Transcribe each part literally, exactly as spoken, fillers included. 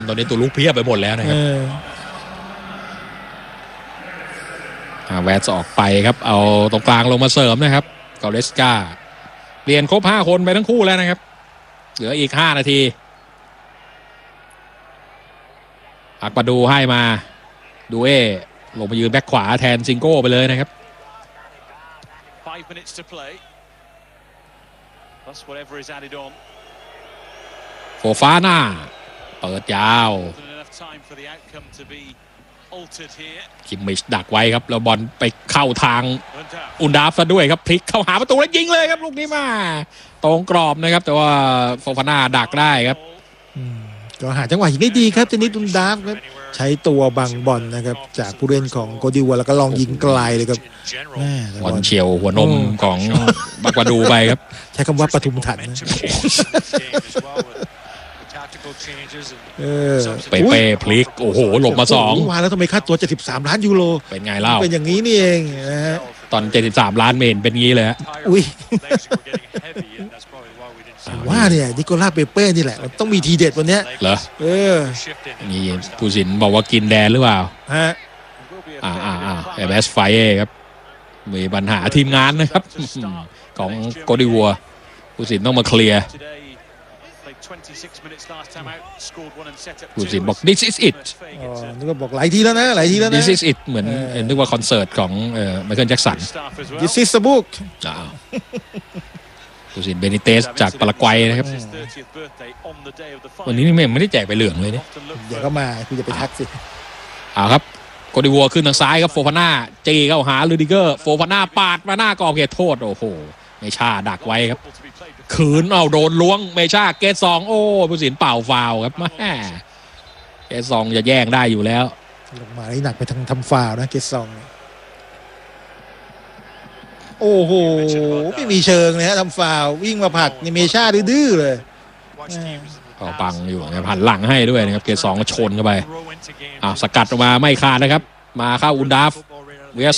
ตอนนี้ตัวลูกเพียบไปหมดแล้วนะครับแวร์ออกไปครับเอาตรงกลางลงมาเสริมนะครับกอเรสกาเปลี่ยนครบห้าคนไปทั้งคู่แล้วนะครับเหลืออีกห้านาทีอักปาดูให้มาดูเอลงมายืนแบ็คขวาแทนซิงโก้ไปเลยนะครับโฟฟาน่าเปิดยาวคิมมิชดักไว้ครับแล้วบอลไปเข้าทางอุนดาฟซะด้วยครับพลิกเข้าหาประตูแล้วยิงเลยครับลูกนี้มาตรงกรอบนะครับแต่ว่าโฟฟาน่าดักได้ครับก็หาจังหวะยิงได้ดีครับเจนิสอุนดาฟครับใช้ตัวบังบอลนะครับจากผู้เล่นของโกดิวัวแล้วก็ลองยิงไกลเลยครับบอลเฉียวหัวนมของบักวาดูไปครับใช้คำว่าปทุมถันเปเป้พลิกโอ้โหหลบมาสองว่าแล้วทำไมค่าตัวเจ็ดสิบสามล้านยูโรเป็นไงเล่าเป็นอย่างนี้นี่เองนะฮะตอนเจ็ดสิบสามล้านเมนเป็นงี้เลยฮะอุ้ยว่าเนี่ยนิโคล่าเปเป้นี่แหละต้องมีทีเด็ดวันนี้เหรอเออนี่ผู้สินบอกว่ากินแดนหรือเปล่าฮะอ่าอ่าอ่าเอเอสไฟเอครับมีปัญหาทีมงานนะครับของโกดิวัวผู้สินต้องมาเคลียร์ผู้สินบอก this is it อ๋อนึกว่าบอกหลายทีแล้วนะหลายทีแล้วนะ this is it เหมือนนึกว่าคอนเสิร์ตของเอ่อไมเคิลแจ็คสัน this is the book ผู้สินเบนิเตสจากปารากวัยนะครับวันนี้นี่ไม่ได้แจกไปเหลืองเลยเนี่ยเดี๋ยวก็มาคุณจะไปทักสิเอาครับโกดิวัวขึ้นทางซ้ายครับโฟฟาน่าจีเข้าหาลูดิเกอร์โฟฟาน่าปาดมาหน้ากรอบเขตโทษโอ้โหเมชาดักไว้ครับขืนเอาโดนล้วงเมชาเกตสองโอ้ผู้สินเป่าฟาวครับแม่เกตสองจะแย่งได้อยู่แล้วลงมาได้หนักไปทางทำฟาวนะเกตสองโอ้โหไม่มีเชิงเลยฮะทำฟาววิ่งมาผลักนี่เมชาดื้อเลยก็ปังอยู่นะหันหลังให้ด้วยนะครับเกตสองก็ชนเข้าไปอ่าสกัดออกมาไม่ขาดนะครับมาเข้าอุนดาฟเวส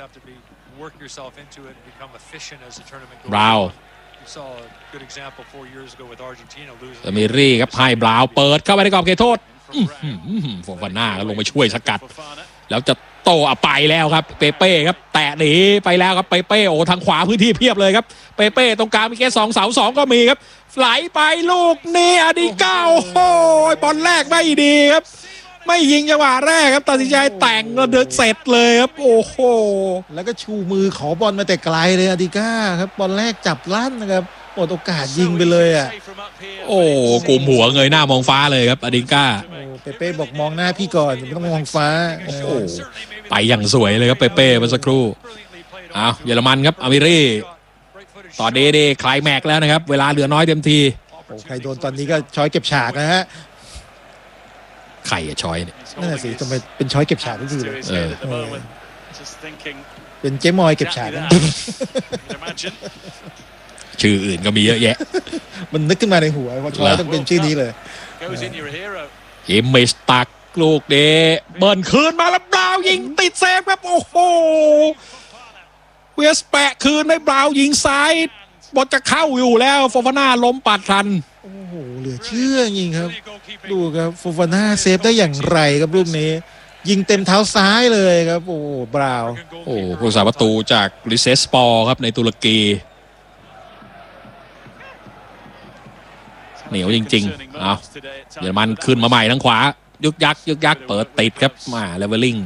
บราวเอมิรี่ครับให้บราวเปิดเข้าไปในกรอบเขตโทษโฟฟาน่าก็ลงไปช่วยสกัดแล้วจะโตอ่ะไปแล้วครับเปเป้ครับแตะหนีไปแล้วครับเปเป้โอ้ทางขวาพื้นที่เพียบเลยครับเปเป้ตรงกลางมีแค่สองเสาสองก็มีครับไหลไปลูกนี้อดีเก้าโอ้ยบอลแรกไม่ดีครับไม่ยิงจังหวะแรกครับตัดสินใจแต่งก็เดินเสร็จเลยครับโอ้โหแล้วก็ชูมือขอบอลมาแต่ไกลเลยอดีก้าครับบอลแรกจับลั่นนะครับหมดโอกาสยิงไปเลยอ่ะโอ้กุมหัวเงยหน้ามองฟ้าเลยครับอดีก้าเปเป้บอกมองหน้าพี่ก่อนไม่ต้องมองฟ้าโอ้โหไปอย่างสวยเลยครับเปเป้เมื่อสักครู่อ้าวเยอรมันครับอามิรี่ตอนนี้นี่คลายแม็กแล้วนะครับเวลาเหลือน้อยเต็มทีใครโดนตอนนี้ก็ช้อยเก็บฉากนะฮะไข่อะช้อยเนี่ยนั่นแหละสิทำไมเป็นช้อยเก็บฉากทุกทีเลยเออเป็นเจ๊มอยเก็บฉากชื่ออื่นก็มีเยอะแยะมันนึกขึ้นมาในหัวว่าช้อยต้องเป็นชื่อนี้เลยเอเมสตักลูกเดเบิร์นคืนมาแล้วบราวยิงติดเซฟครับโอ้โหเวสแปะคืนได้บราวยิงซ้ายบอลจะเข้าอยู่แล้วโฟฟาน่าล้มปัดทันโอ้โหเหลือเชื่อจริงครับดูครับโฟฟาน่าเซฟได้อย่างไรครับลูกนี้ยิงเต็มเท้าซ้ายเลยครับโอ้บราวโอ้ผู้รักษาประตูจากลิเซสปอร์ครับในตุรกีเหนียวจริงๆเอาเยอรมันขึ้นมาใหม่ทางขวายึกยักยึกยักเปิดติดครับมาเลเวลลิ่ง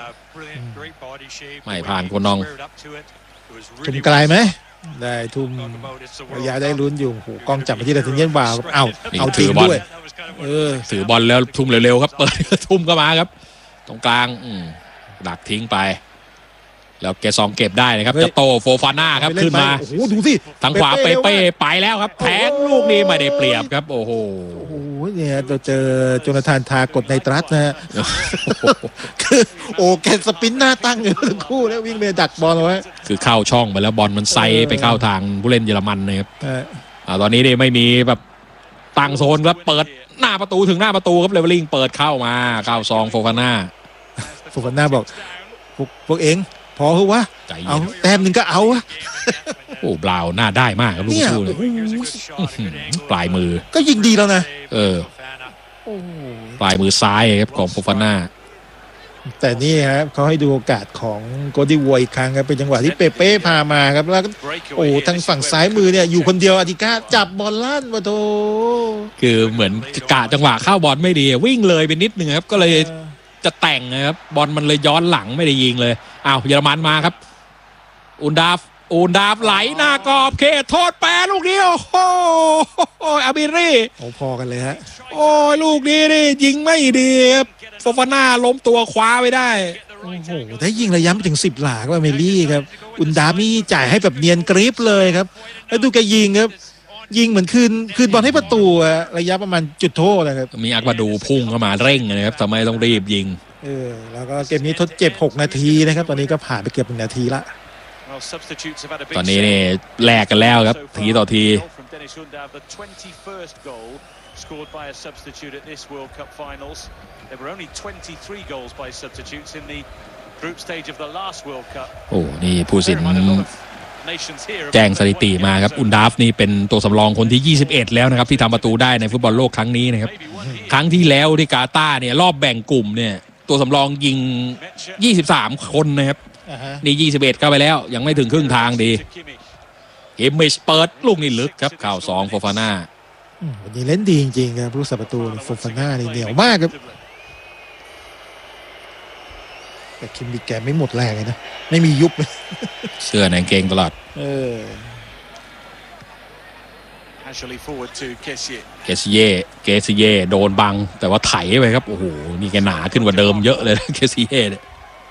ไม่ผ่านคนนองทุ่มไกลไหมได้ทุ่มระยะได้ลุ้นอยู่โหกล้องจับไปที่ดาทินเย็นบ่าวเอาเอาทิ้งด้วยเออถือบอลแล้วทุ่มเร็วๆครับเปิดทุ่มก็มาครับตรงกลางดักทิ้งไปแล้วเกซองเก็บได้นะครับจะโตโฟฟาน่าครับขึ้นมาโอ้โหดูสิทางขวาเปเป้ไปแล้วครับแทงลูกนี้ไม่ได้เปรียบครับโอ้โหโอ้โหเนี่ยเราเจอโจนาธานทากดในตรัสนะฮะคือโอ้แกสปินหน้าตั้งอยู่ทั้งคู่แล้ววิ่งไปดักบอลเอาไว้คือเข้าช่องไปแล้วบอลมันไซไปเข้าทางผู้เล่นเยอรมันนะครับตอนนี้เนี่ยไม่มีแบบตั้งโซนครับเปิดหน้าประตูถึงหน้าประตูครับเลเวลลิ่งเปิดเข้ามาเข้าซองโฟฟาน่าโฟฟาน่าบอกพวกพวกเองพอคือวะเอาแต้มหนึ่งก็เอาวะโอ้บราวน่าได้มากครับลูกชูเลยปลายมือก็ยิงดีแล้วนะเออโอ้โหปลายมือซ้ายครับของโฟฟาน่าแต่นี่ครับเขาให้ดูโอกาสของโกดิวัวอีกครั้งครับเป็นจังหวะที่เปเป้พามาครับแล้วก็โอ้ทางฝั่งซ้ายมือเนี่ยอยู่คนเดียวอาติก้าจับบอลลั่นมาโตคือเหมือนกะจังหวะเข้าบอลไม่ดีวิ่งเลยไปนิดนึงครับก็เลยจะแต่งนะครับบอลมันเลยย้อนหลังไม่ได้ยิงเลยอ้าวเยอรมันมาครับอุนดาฟอุนดาฟไหลหน้ากรอบเขตโทษแปรลูกนี้โอ้โหอาบิรี่โอ้พอกันเลยฮะโอ้ยลูกนี้นี่ยิงไม่ดีครับโฟฟาน่าล้มตัวคว้าไม่ได้โอ้โหได้ยิงระยะไปถึงสิบหลาก็เมลี่ครับอุนดาฟนี่จ่ายให้แบบเนียนกริปเลยครับแล้วดูแกยิงครับยิงเหมือนคืนคืนบอลให้ประตูอะระยะประมาณจุดโทษนะครับมีอักบาดูพุ่งเข้ามาเร่งนะครับทำไมต้องรีบยิงเออแล้วก็เกมนี้ทดเจ็บหกนาทีนะครับตอนนี้ก็ผ่านไปเกือบหนึ่งนาทีละตอนนี้เนี่ยแลกกันแล้วครับทีต่อที Scored by a substitute at this World Cup finals. There were only twenty-three goals by substitutes in the group stage of the last World Cup. โอ้นี่ผู้สินแจ้งสถิติมาครับอุนดาฟนี่เป็นตัวสำรองคนที่ยี่สิบเอ็ดแล้วนะครับที่ทำประตูได้ในฟุตบอลโลกครั้งนี้นะครับครั้งที่แล้วที่กาตาร์เนี่ยรอบแบ่งกลุ่มเนี่ยตัวสำรองยิงยี่สิบสามคนนะครับนี่ยี่สิบเอ็ดเข้าไปแล้วยังไม่ถึงครึ่งทางดีเอมเมชเปิดลูกนี่ลึกครับข่าวสองโฟฟาน่าวันนี้เล่นดีจริงๆครับผู้สับประตูโฟฟาน่านี่เหนียวมากครับแต่คิมบิแกไม่หมดแรงเลยนะไม่มียุบเสื้อในเกงตลอดเออเกซิเย่เกซิเย่โดนบังแต่ว่าไถไปครับโอ้โหนี่แกหนาขึ้นกว่าเดิมเยอะเลยนะเกซิเย่เนี่ย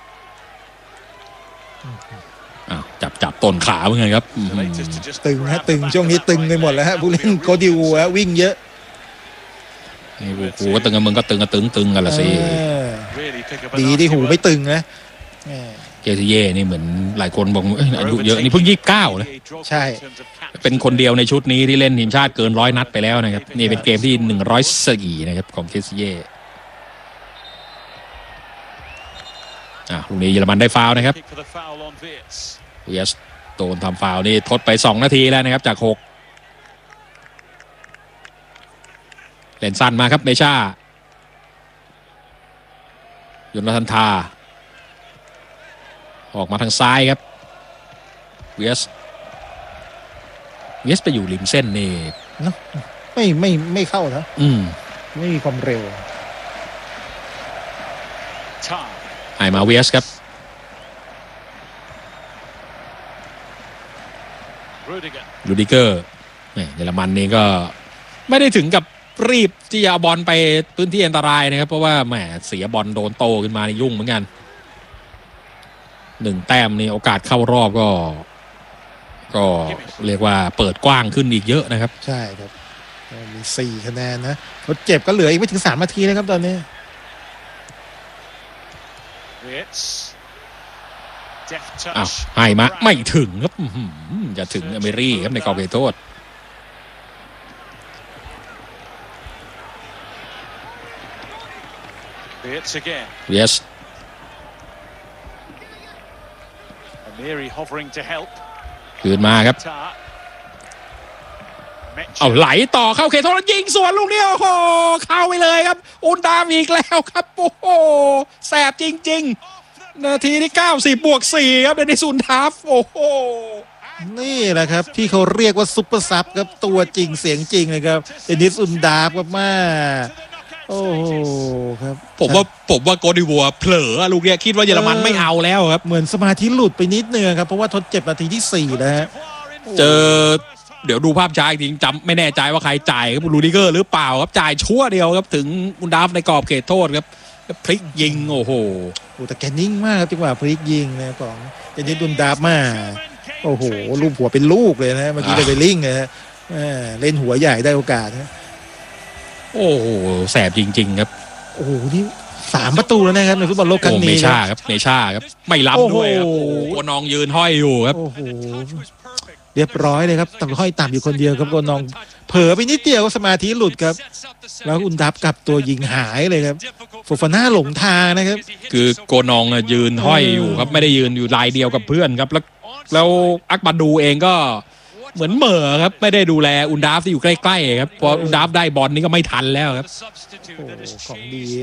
อ้าวจับจับต้นขาเหมือนกันครับตึงฮะตึงช่วงนี้ตึงไปหมดแล้วฮะผู้เล่นโกดิวฮะวิ่งเยอะนี่กูก็ตึงกับมึงก็ตึงกับตึงตึงกันละสิดีที่หูไม่ตึงนะเกซิเย่นี่เหมือนหลายคนบอกอายุเยอะนี่เพิ่งยี่สิบเก้านะใช่เป็นคนเดียวในชุดนี้ที่เล่นทีมชาติเกินร้อยนัดไปแล้วนะครับนี่เป็นเกมที่หนึ่งร้อยสี่นะครับของเกซิเย่อ่ะลูกนี้เยอรมันได้ฟาวล์นะครับเวียสโดนทำฟาวล์นี่ทดไปสองนาทีแล้วนะครับจากหกเล่นสั้นมาครับเมชายุนทันทาออกมาทางซ้ายครับเวียสเวียสไปอยู่ริมเส้นนี่เนาะไม่ไม่ไม่เข้านะอืมไม่มีความเร็วให้มาเวียสครับลูดิเกอร์เยอรมันนี่ก็ไม่ได้ถึงกับรีบที่จะเอาบอลไปพื้นที่อันตรายนะครับเพราะว่าแหมเสียบอลโดนโตขึ้นมาในยุ่งเหมือนกันหนึ่งแต้มนี่โอกาสเข้ารอบก็ก็เรียกว่าเปิดกว้างขึ้นอีกเยอะนะครับใช่ครับมีสี่คะแนนนะทดเจ็บก็เหลืออีกไม่ถึงสามนาทีนะครับตอนนี้อ้าวให้มาไม่ถึงครับจะถึงอเมรี่ครับในกรอบเขตโทษเวียสคืนมาครับเอาไหลต่อเข้าเขตโทษยิงสวนลูกนี้โอ้โหเข้าไปเลยครับอุนดามอีกแล้วครับโอ้โหแสบจริงๆนาทีที่เก้าสิบบวกสี่ครับเดนิสอุนดาฟโอ้โหนี่แหละครับที่เขาเรียกว่าซุปเปอร์ซับครับตัวจริงเสียงจริงเลยครับเดนิสอุนดาฟครับมาโอ้โหครับผมว่าผมว่าโกดิวัวเผลอลูกเนี้ยคิดว่าเยอรมันไม่เอาแล้วครับเหมือนสมาธิหลุดไปนิดนึงครับเพราะว่าทดเจ็บนาทีที่สี่แล้วฮะเจอเดี๋ยวดูภาพช้าจริงจำไม่แน่ใจว่าใครจ่ายครับลูดิเกอร์หรือเปล่าครับจ่ายชั่วเดียวครับถึงอุนดาฟในกรอบเขตโทษครับพลิกยิงโอ้โหโอ้แต่แกนิ่งมากครับจังหวะพลิกยิงนะของเดนิสอุนดาฟมาโอ้โหลูกหัวเป็นลูกเลยนะเมื่อกี้เลยไปลิงนะฮะเล่นหัวใหญ่ได้โอกาสนะโอ้โหแสบจริงๆครับโอ้โหนี่สามประตูแล้วนะครับในฟุตบอลโลกครั้งนี้เมชาครับเมชาครับไม่รับด้วยครับโกนองยืนห้อยอยู่ครับโอ้โหเรียบร้อยเลยครับต่ำห้อยต่ำอยู่คนเดียวครับโกนองเผลอไปนิดเดียวสมาธิหลุดครับแล้วอุนดับกับตัวยิงหายเลยครับโฟฟาน่าหลงทางนะครับคือโกนองยืนห้อยอยู่ครับไม่ได้ยืนอยู่ลายเดียวกับเพื่อนครับแล้วแล้วอักบาดูเองก็เหมือนเหม่อครับไม่ได้ดูแลอุนดาฟที่อยู่ใกล้ๆครับพออุนดาฟได้บอลนี่ก็ไม่ทันแล้วครับโอ้ของดี